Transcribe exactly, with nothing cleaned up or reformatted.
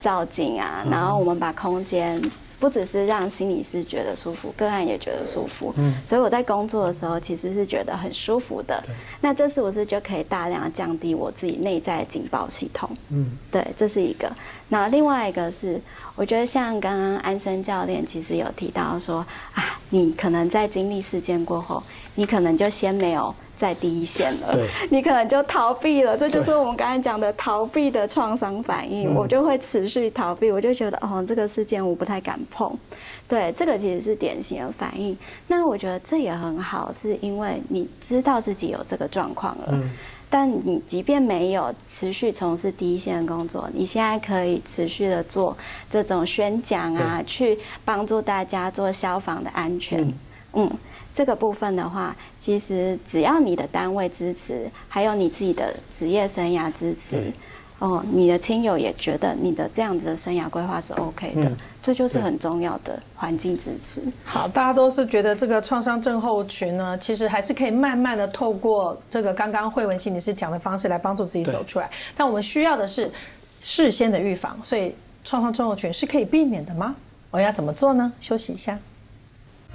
造景啊，然后我们把空间不只是让心理师觉得舒服，个案也觉得舒服。嗯，所以我在工作的时候其实是觉得很舒服的。那这是不是就可以大量降低我自己内在的警报系统？嗯，对，这是一个。那另外一个是，我觉得像刚刚安生教练其实有提到说啊，你可能在经历事件过后，你可能就先没有在第一线了，你可能就逃避了，这就是我们刚才讲的逃避的创伤反应。我就会持续逃避，我就觉得哦，这个事件我不太敢碰。对，这个其实是典型的反应。那我觉得这也很好，是因为你知道自己有这个状况了。嗯，但你即便没有持续从事第一线的工作，你现在可以持续的做这种宣讲啊，去帮助大家做消防的安全。嗯。嗯，这个部分的话，其实只要你的单位支持，还有你自己的职业生涯支持，哦，你的亲友也觉得你的这样子的生涯规划是 OK 的，嗯，这就是很重要的环境支持。 好，大家都是觉得这个创伤症候群呢，其实还是可以慢慢的透过这个刚刚慧文心理师讲的方式来帮助自己走出来。但我们需要的是事先的预防，所以创伤症候群是可以避免的吗？我要怎么做呢？休息一下。